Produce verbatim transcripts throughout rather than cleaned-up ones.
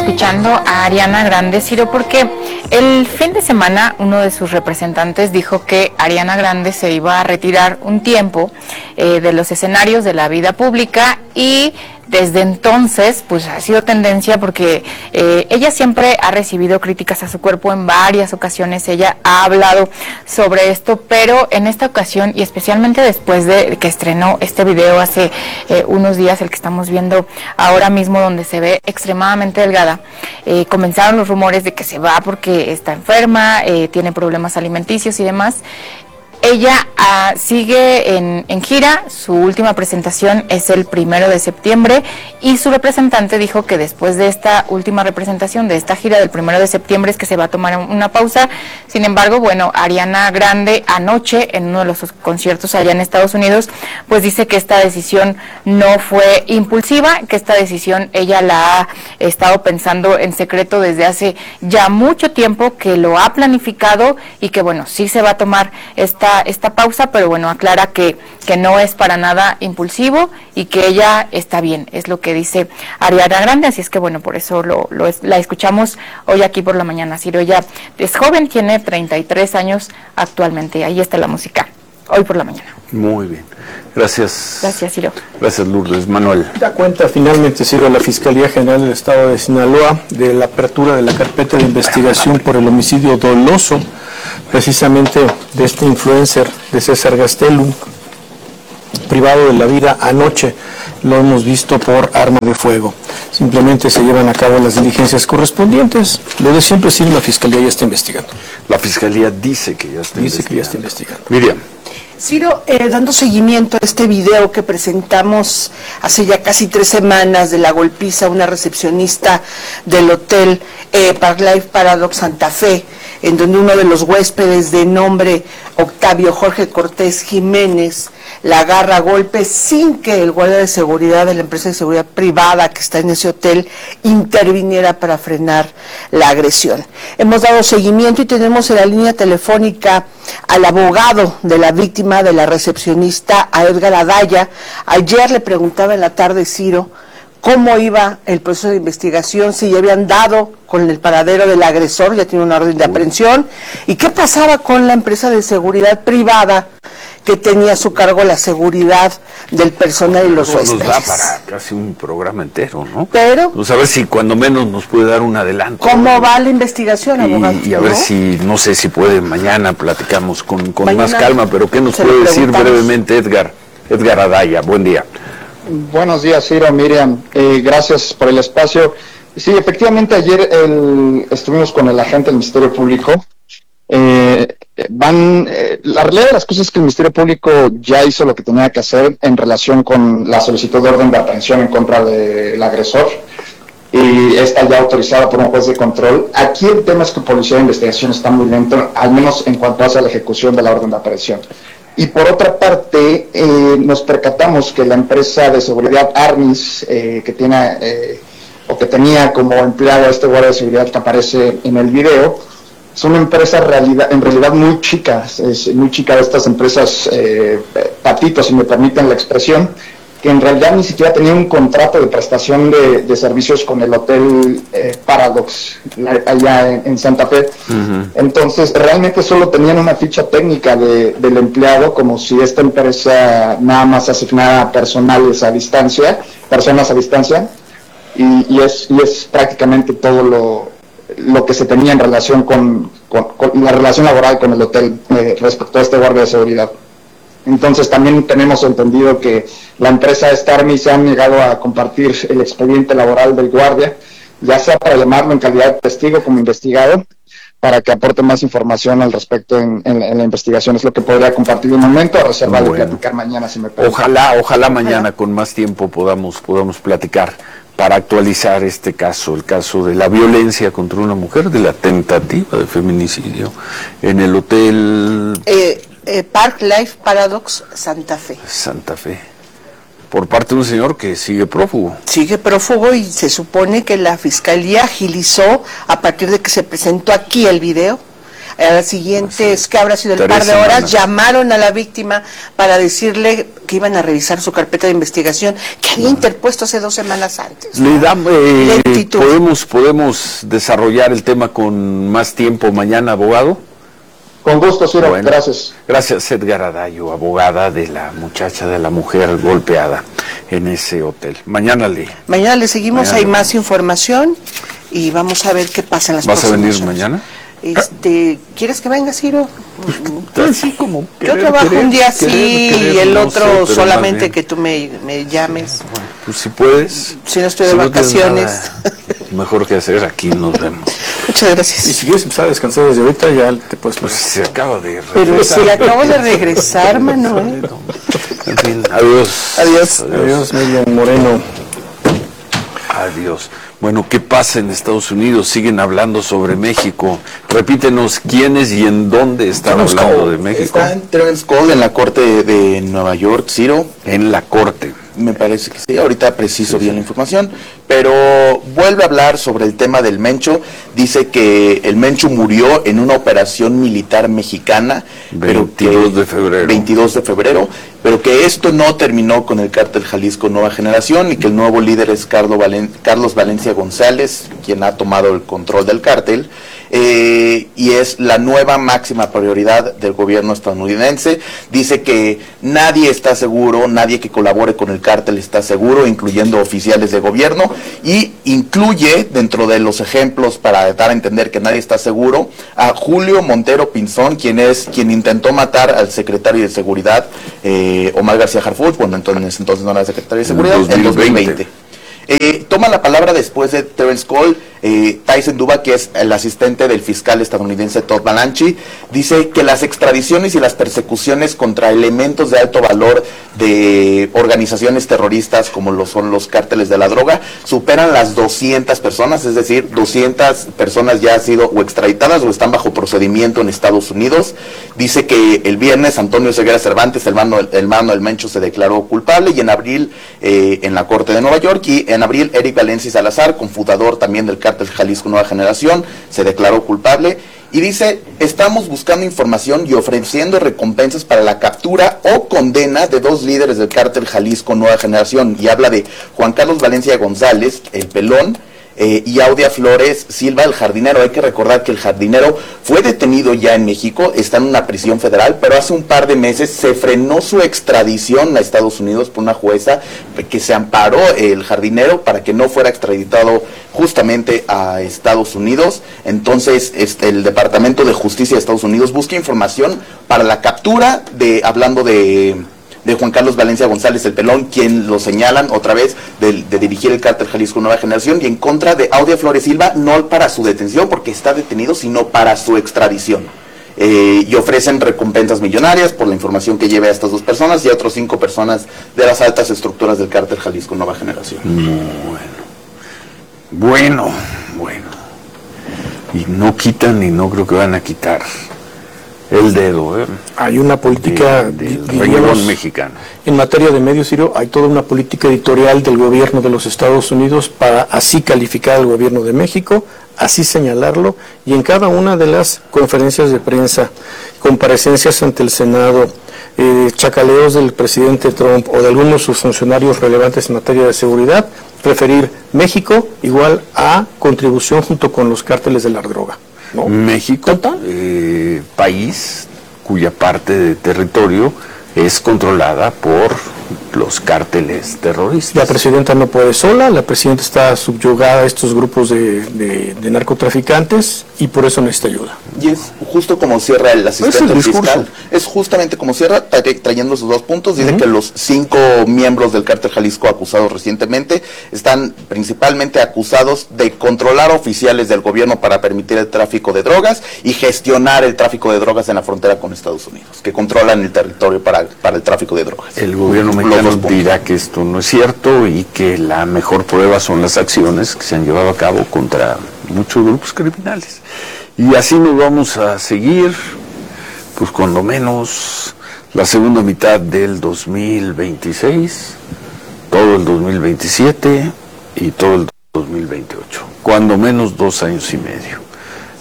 escuchando a Ariana Grande, Ciro, porque el fin de semana uno de sus representantes dijo que Ariana Grande se iba a retirar un tiempo eh, de los escenarios de la vida pública, y desde entonces pues ha sido tendencia porque eh, ella siempre ha recibido críticas a su cuerpo en varias ocasiones. Ella ha hablado sobre esto, pero en esta ocasión, y especialmente después de que estrenó este video hace eh, unos días, el que estamos viendo ahora mismo, donde se ve extremadamente delgada, eh, comenzaron los rumores de que se va porque está enferma, eh, tiene problemas alimenticios y demás. Ella uh, sigue en, en gira. Su última presentación es el primero de septiembre, y su representante dijo que después de esta última representación, de esta gira del primero de septiembre, es que se va a tomar una pausa. Sin embargo, bueno, Ariana Grande anoche en uno de los conciertos allá en Estados Unidos, pues dice que esta decisión no fue impulsiva, que esta decisión ella la ha estado pensando en secreto desde hace ya mucho tiempo, que lo ha planificado y que bueno, sí se va a tomar esta esta pausa, pero bueno, aclara que, que no es para nada impulsivo y que ella está bien, es lo que dice Ariana Grande. Así es que bueno, por eso lo, lo es, la escuchamos hoy aquí por la mañana. Ciro, ella es joven, tiene treinta y tres años actualmente. Ahí está la música, hoy por la mañana. Muy bien, gracias. Gracias, Ciro. Gracias, Lourdes. Manuel. Da cuenta finalmente, Ciro, la Fiscalía General del Estado de Sinaloa de la apertura de la carpeta de investigación por el homicidio doloso, precisamente de este influencer, de César Gastelum, privado de la vida anoche. Lo hemos visto por arma de fuego. Simplemente se llevan a cabo las diligencias correspondientes. Lo de siempre, sí, la Fiscalía ya está investigando. La Fiscalía dice que ya está dice investigando. que ya está investigando. Miriam. Ciro, eh, dando seguimiento a este video que presentamos hace ya casi tres semanas de la golpiza a una recepcionista del hotel eh, Park Life Paradox Santa Fe, en donde uno de los huéspedes de nombre Octavio Jorge Cortés Jiménez la agarra a golpes sin que el guardia de seguridad de la empresa de seguridad privada que está en ese hotel interviniera para frenar la agresión. Hemos dado seguimiento y tenemos en la línea telefónica al abogado de la víctima, de la recepcionista, a Edgar Adaya. Ayer le preguntaba en la tarde, Ciro, cómo iba el proceso de investigación, si ya habían dado con el paradero del agresor, ya tiene una orden de aprehensión, y qué pasaba con la empresa de seguridad privada que tenía a su cargo la seguridad del personal y los huéspedes. Nos da para casi un programa entero, ¿no? Pero, pues a ver si cuando menos nos puede dar un adelanto. ¿cómo va la investigación, abogado? Y, y a ver, ¿no? si, no sé si puede, mañana platicamos con, con Mañana más calma, pero ¿qué nos puede decir brevemente Edgar? Edgar Adaya, buen día. Buenos días, Ciro, Miriam, eh, gracias por el espacio. Sí, efectivamente, ayer el, estuvimos con el agente del Ministerio Público. Eh, van, eh, la realidad de las cosas es que el Ministerio Público ya hizo lo que tenía que hacer en relación con la solicitud de orden de aprehensión en contra del agresor, y está ya autorizada por un juez de control. Aquí el tema es que Policía de Investigación está muy lento, al menos en cuanto hace a la ejecución de la orden de aprehensión. Y por otra parte, eh, nos percatamos que la empresa de seguridad Armis, eh, que tiene eh, o que tenía como empleado a este guardia de seguridad que aparece en el video, es una empresa realidad, en realidad muy chica, es muy chica de estas empresas eh, patitos, si me permiten la expresión, que en realidad ni siquiera tenía un contrato de prestación de, de servicios con el hotel eh, Paradox allá en, en Santa Fe. Uh-huh. Entonces realmente solo tenían una ficha técnica de, del empleado, como si esta empresa nada más asignara personales a distancia, personas a distancia, y, y, es, y es prácticamente todo lo lo que se tenía en relación con, con, con la relación laboral con el hotel eh, respecto a este guardia de seguridad. Entonces también tenemos entendido que la empresa Starmi se ha negado a compartir el expediente laboral del guardia, ya sea para llamarlo en calidad de testigo como investigado, para que aporte más información al respecto en, en, en la investigación. Es lo que podría compartir de un momento, a reserva bueno. de platicar mañana, si me puede. Ojalá, ojalá mañana con más tiempo podamos, podamos platicar para actualizar este caso, el caso de la violencia contra una mujer, de la tentativa de feminicidio en el hotel eh, eh, Park Life Paradox Santa Fe. Santa Fe, por parte de un señor que sigue prófugo. Sigue prófugo, y se supone que la Fiscalía agilizó, a partir de que se presentó aquí el video, A las siguientes, que habrá sido el Tres par de horas, semanas. llamaron a la víctima para decirle que iban a revisar su carpeta de investigación que había interpuesto hace dos semanas antes. Le damos, eh, Lentitud. podemos, podemos desarrollar el tema con más tiempo mañana, abogado. Con gusto, Ciro, Bueno, gracias. Gracias, Edgar Adayo, abogada de la muchacha, de la mujer golpeada en ese hotel. Mañana le... Mañana le seguimos, Mañana. hay más información y vamos a ver qué pasa en las ¿Vas a próximas venir horas. mañana? Este, ¿quieres que venga, Ciro? Así como Yo querer, trabajo querer, un día querer, sí querer, y el no otro sé, pero más solamente bien, que tú me, me llames. pues si puedes. Si no estoy de si no tienes vacaciones. nada mejor que hacer, aquí nos vemos. Muchas Y gracias. si quieres empezar a descansar desde ahorita, ya te puedes Pues pasar. se acaba de Pero regresar. si acabo de regresar, Manuel. En fin, adiós. Adiós. Adiós, Miriam Moreno. Adiós. Bueno, ¿qué pasa en Estados Unidos? Siguen hablando sobre México. Repítenos quiénes y en dónde están Terence hablando Cole. de México. Está en Terence Cole en la corte de, de Nueva York, Ciro. En la corte. Me parece que sí, ahorita preciso bien la información, pero vuelve a hablar sobre el tema del Mencho. Dice que el Mencho murió en una operación militar mexicana, pero que- veintidós de febrero. veintidós de febrero, pero que esto no terminó con el cártel Jalisco Nueva Generación y que el nuevo líder es Carlos, Valen- Carlos Valencia González, quien ha tomado el control del cártel. Eh, y es la nueva máxima prioridad del gobierno estadounidense. Dice que nadie está seguro, nadie que colabore con el cártel está seguro, incluyendo oficiales de gobierno, y incluye dentro de los ejemplos para dar a entender que nadie está seguro a Julio Montero Pinzón, quien es quien intentó matar al secretario de Seguridad, eh, Omar García Harfuch, bueno, entonces, entonces no era secretario de En Seguridad, en dos mil dos mil veinte. veinte. Eh, toma la palabra después de Terence Cole, eh, Tyson Duba, que es el asistente del fiscal estadounidense Todd Balanchi, dice que las extradiciones y las persecuciones contra elementos de alto valor de organizaciones terroristas como lo son los cárteles de la droga superan las doscientas personas, es decir, doscientas personas ya han sido o extraditadas o están bajo procedimiento en Estados Unidos. Dice que el viernes Antonio Ceguera Cervantes, el mano, el hermano del Mencho, se declaró culpable, y en abril eh, en la Corte de Nueva York, y en abril Eric Valencia Salazar, confundador también del cártel Jalisco Nueva Generación, se declaró culpable. Y dice, estamos buscando información y ofreciendo recompensas para la captura o condena de dos líderes del cártel Jalisco Nueva Generación. Y habla de Juan Carlos Valencia González, el pelón, eh, y Audia Flores Silva, el jardinero. Hay que recordar que el jardinero fue detenido ya en México, está en una prisión federal, pero hace un par de meses se frenó su extradición a Estados Unidos por una jueza que se amparó el jardinero para que no fuera extraditado justamente a Estados Unidos. Entonces este, el Departamento de Justicia de Estados Unidos busca información para la captura de, hablando de... de Juan Carlos Valencia González, el pelón, quien lo señalan otra vez de, de dirigir el cártel Jalisco Nueva Generación, y en contra de Audia Flores Silva, no para su detención porque está detenido, sino para su extradición. Eh, y ofrecen recompensas millonarias por la información que lleve a estas dos personas y a otras cinco personas de las altas estructuras del cártel Jalisco Nueva Generación. Bueno, bueno. Y no quitan y no creo que van a quitar el dedo, ¿eh? Hay una política, de- del di- renglón diríamos, mexicano. en materia de medios, Ciro, hay toda una política editorial del gobierno de los Estados Unidos para así calificar al gobierno de México, así señalarlo, y en cada una de las conferencias de prensa, comparecencias ante el Senado, eh, chacaleos del presidente Trump o de algunos de sus funcionarios relevantes en materia de seguridad, referir México igual a contribución junto con los cárteles de la droga, ¿no? México, Total. eh, país cuya parte de territorio es controlada por los cárteles terroristas. La presidenta no puede sola, la presidenta está subyugada a estos grupos de, de- de narcotraficantes y por eso necesita ayuda. Y es justo como cierra el asistente Es el del discurso. fiscal. Es justamente como cierra, tra- trayendo esos dos puntos. Dice que los cinco miembros del cártel Jalisco acusados recientemente están principalmente acusados de controlar oficiales del gobierno para permitir el tráfico de drogas y gestionar el tráfico de drogas en la frontera con Estados Unidos, que controlan el territorio para, para el tráfico de drogas. El gobierno Los mexicano dos puntos. dirá que esto no es cierto y que la mejor prueba son las acciones que se han llevado a cabo contra muchos grupos criminales. Y así nos vamos a seguir, pues cuando menos la segunda mitad del dos mil veintiséis, todo el dos mil veintisiete y todo el dos mil veintiocho. Cuando menos dos años y medio.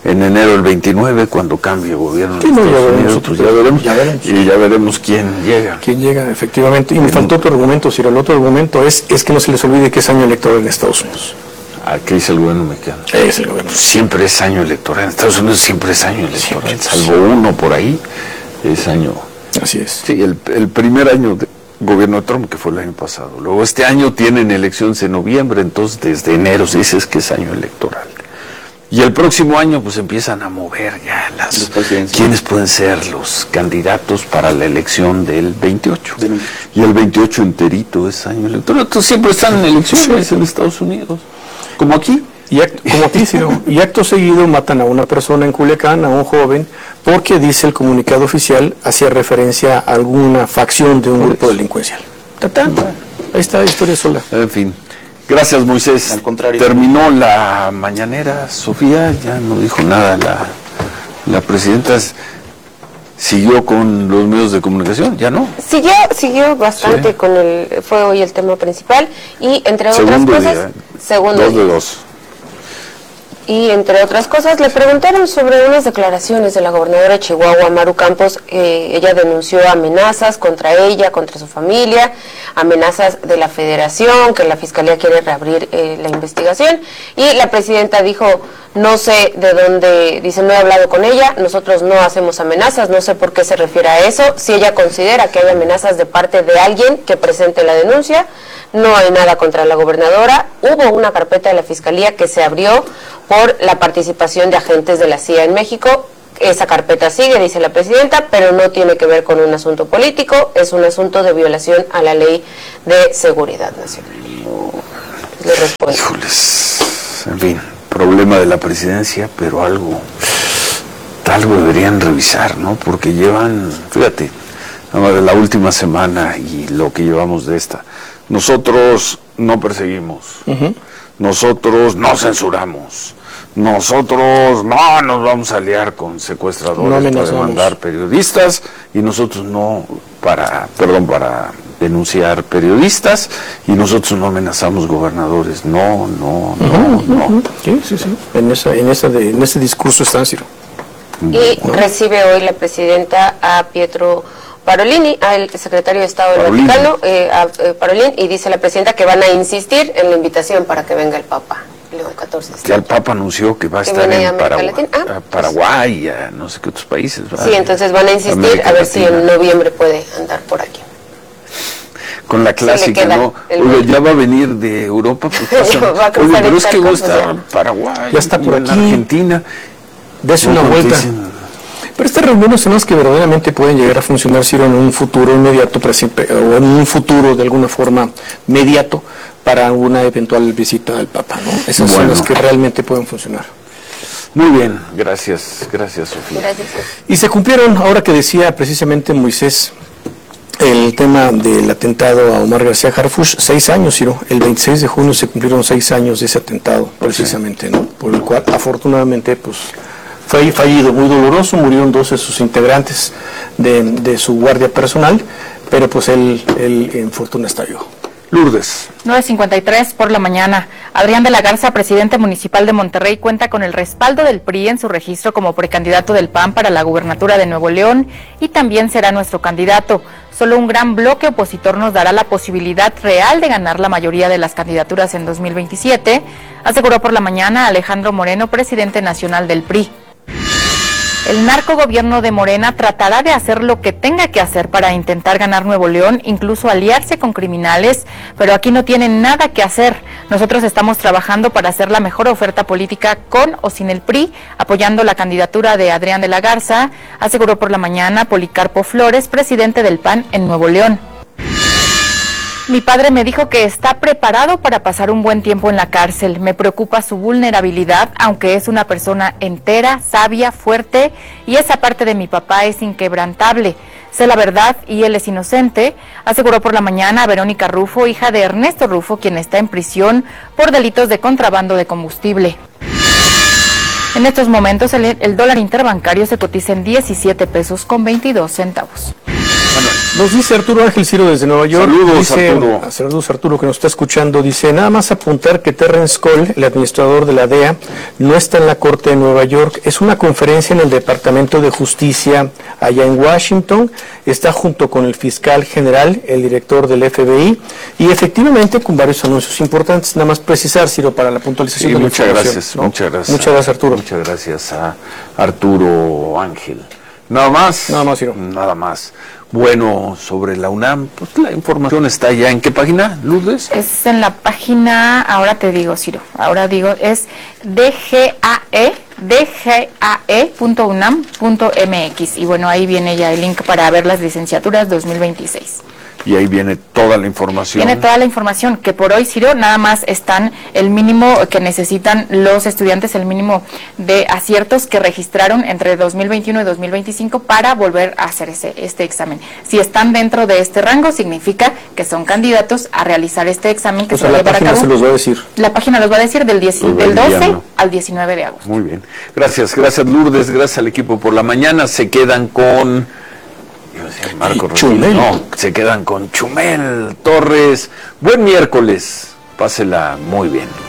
en enero del veintinueve, cuando cambie el gobierno. Sí, no, ya veremos, Unidos, nosotros pues ya veremos, ya veremos. y ya veremos quién llega. ¿Quién llega? Efectivamente. Y me faltó otro argumento, Ciro. El otro argumento es, es que no se les olvide que es año electoral en Estados Unidos. ¿A qué dice el gobierno mexicano? Es el gobierno. Siempre es año electoral. En Estados Unidos siempre es año electoral. Siempre. Salvo uno por ahí, es año. Así es. Sí, el, el primer año de gobierno de Trump, que fue el año pasado. Luego este año tienen elecciones en noviembre, entonces desde enero se dice que es año electoral. Y el próximo año pues empiezan a mover ya las... ¿Quiénes pueden ser los candidatos para la elección del veintiocho? Y el veintiocho enterito es año electoral. Entonces siempre están en elecciones en Estados Unidos. Como aquí. Y acto, como aquí, Ciro, y acto seguido matan a una persona en Culiacán, a un joven, porque dice el comunicado oficial, hacía referencia a alguna facción de un grupo delincuencial. Tatán, ahí está la historia sola. En fin. Gracias, Moisés. Al contrario. Terminó la mañanera, Sofía, ya no dijo nada la, la presidenta. ¿Siguió con los medios de comunicación? ¿Ya no? Siguió, siguió bastante Sí. con el, fue hoy el tema principal y entre otras Segundo cosas, día. segundo Dos día. de dos. Y entre otras cosas le preguntaron sobre unas declaraciones de la gobernadora de Chihuahua, Maru Campos. Eh, ella denunció amenazas contra ella, contra su familia, amenazas de la federación, que la fiscalía quiere reabrir eh, la investigación, y la presidenta dijo, no sé de dónde, dice, no he hablado con ella, nosotros no hacemos amenazas, no sé por qué se refiere a eso. Si ella considera que hay amenazas de parte de alguien que presente la denuncia, no hay nada contra la gobernadora. Hubo una carpeta de la fiscalía que se abrió por la participación de agentes de la C I A en México. Esa carpeta sigue, dice la presidenta, pero no tiene que ver con un asunto político, es un asunto de violación a la ley de seguridad nacional. Le respondo. Híjoles, en fin, problema de la presidencia, pero algo, algo deberían revisar, ¿no? Porque llevan, fíjate, nada más de la última semana y lo que llevamos de esta. Nosotros no perseguimos, uh-huh. Nosotros no censuramos, nosotros no nos vamos a aliar con secuestradores no para demandar periodistas y nosotros no para, perdón, para denunciar periodistas y nosotros no amenazamos gobernadores, no, no, no, uh-huh, no. Uh-huh. Sí, sí, sí, en, esa, en, esa de, en ese discurso está, Ciro. Y ¿no? Recibe hoy la presidenta a Pietro Parolin, al secretario de Estado del Vaticano, eh, a eh, Parolin, y dice la presidenta que van a insistir en la invitación para que venga el Papa León catorce. Ya el Papa anunció que va a que estar en Paraguay, ah, a Paraguay, pues, a no sé qué otros países. Sí, a, entonces van a insistir América a ver Latina. Si en noviembre puede andar por aquí. Con la clásica, ¿no? Oye, ya va a venir de Europa, pues pasa, va a Oye, pero es que va a estar en Paraguay, ya está por aquí, en Argentina. Dese una vuelta. Dicen, pero estas reuniones son las que verdaderamente pueden llegar a funcionar, Ciro, en un futuro inmediato, o en un futuro de alguna forma mediato para una eventual visita al Papa, ¿no? Esas bueno. son las que realmente pueden funcionar. Muy bien, gracias, gracias, Sofía. Gracias. Y se cumplieron, ahora que decía precisamente Moisés, el tema del atentado a Omar García Harfuch, seis años, Ciro. El veintiséis de junio se cumplieron seis años de ese atentado, precisamente, ¿no? Por el cual, afortunadamente, pues... fue fallido, muy doloroso, murieron dos de sus integrantes de, de su guardia personal, pero pues él, él en fortuna estalló. Lourdes. nueve cincuenta y tres por la mañana. Adrián de la Garza, presidente municipal de Monterrey, cuenta con el respaldo del P R I en su registro como precandidato del P A N para la gubernatura de Nuevo León y también será nuestro candidato. Solo un gran bloque opositor nos dará la posibilidad real de ganar la mayoría de las candidaturas en dos mil veintisiete, aseguró por la mañana Alejandro Moreno, presidente nacional del P R I. El narcogobierno de Morena tratará de hacer lo que tenga que hacer para intentar ganar Nuevo León, incluso aliarse con criminales, pero aquí no tienen nada que hacer. Nosotros estamos trabajando para hacer la mejor oferta política con o sin el P R I, apoyando la candidatura de Adrián de la Garza, aseguró por la mañana Policarpo Flores, presidente del P A N en Nuevo León. Mi padre me dijo que está preparado para pasar un buen tiempo en la cárcel. Me preocupa su vulnerabilidad, aunque es una persona entera, sabia, fuerte, y esa parte de mi papá es inquebrantable. Sé la verdad y él es inocente, aseguró por la mañana Verónica Rufo, hija de Ernesto Rufo, quien está en prisión por delitos de contrabando de combustible. En estos momentos el, el dólar interbancario se cotiza en diecisiete pesos con veintidós centavos. Bueno. Nos dice Arturo Ángel Ciro desde Nueva York. Saludos, dice, Arturo. Saludos, Arturo, que nos está escuchando. Dice, nada más apuntar que Terrence Cole, el administrador de la D E A, no está en la Corte de Nueva York. Es una conferencia en el Departamento de Justicia allá en Washington. Está junto con el fiscal general, el director del F B I, y efectivamente con varios anuncios importantes. Nada más precisar, Ciro, para la puntualización Sí, de la muchas información, gracias, ¿no? muchas gracias. Muchas gracias, Arturo. Muchas gracias a Arturo Ángel. Nada más. Nada más, Ciro. Nada más. Bueno, sobre la UNAM, pues la información está ya. ¿En qué página, Lourdes? Es en la página, ahora te digo, Ciro, ahora digo, es D G A E, D G A E punto unam punto M X. Y bueno, ahí viene ya el link para ver las licenciaturas dos mil veintiséis. Y ahí viene toda la información. Viene toda la información, que por hoy, Ciro, nada más están el mínimo que necesitan los estudiantes, el mínimo de aciertos que registraron entre dos mil veintiuno y dos mil veinticinco para volver a hacer ese, este examen. Si están dentro de este rango, significa que son candidatos a realizar este examen que O se sea, va a la llevar a página cabo. se los va a decir. La página los va a decir del, diez, Los va del doce enviando. al diecinueve de agosto. Muy bien. Gracias, gracias Lourdes, gracias al equipo por la mañana. Se quedan con... iba a decir Marco Rodríguez. Chumel. No, se quedan con Chumel Torres. Buen miércoles. Pásela muy bien.